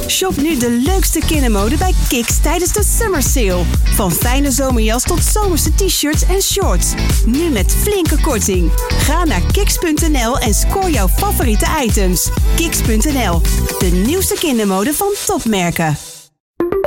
Shop nu de leukste kindermode bij Kiks tijdens de Summer Sale. Van fijne zomerjas tot zomerse t-shirts en shorts. Nu met flinke korting. Ga naar kiks.nl en scoor jouw favoriete items. Kiks.nl, de nieuwste kindermode van topmerken.